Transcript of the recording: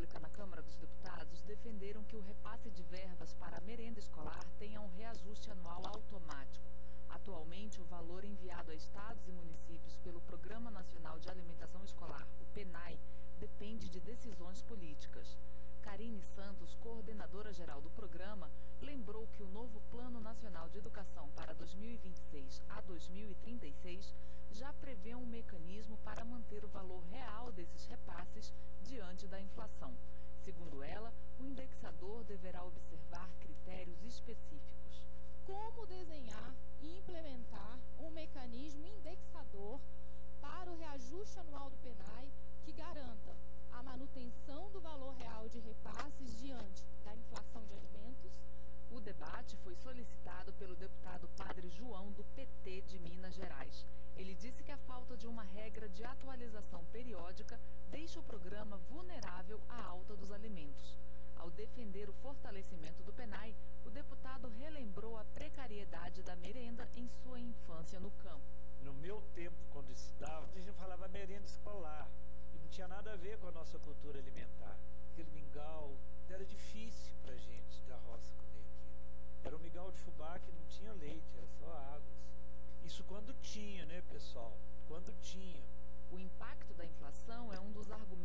República na Câmara dos Deputados defenderam que o repasse de verbas para a merenda escolar tenha um reajuste anual automático. Atualmente, o valor enviado a estados e municípios pelo Programa Nacional de Alimentação Escolar, o PNAE, depende de decisões políticas. Karine Santos, coordenadora-geral do programa, lembrou que o novo Plano Nacional de Educação para 2026 a 2036 já prevê um mecanismo para manter o valor real desses repasses diante da inflação. Segundo ela, o indexador deverá observar critérios específicos. Como desenhar e implementar um mecanismo indexador para o reajuste anual do PNAE que garanta a manutenção do valor real de repasses diante da inflação de alimentos? O debate foi solicitado pelo deputado Padre João, do PT de Minas Gerais. Ele disse que a falta de uma regra de atualização periódica deixa o programa vulnerável à alta dos alimentos. Ao defender o fortalecimento do PNAE, o deputado relembrou a precariedade da merenda em sua infância no campo. No meu tempo, quando estudava, a gente falava merenda escolar. E não tinha nada a ver com a nossa cultura alimentar. Aquele mingau, era difícil pra gente da roça comer aquilo. Era um mingau de fubá que não tinha leite, era só água. Assim. Isso quando tinha, né, pessoal? Quando tinha. O impacto da inflação é um dos argumentos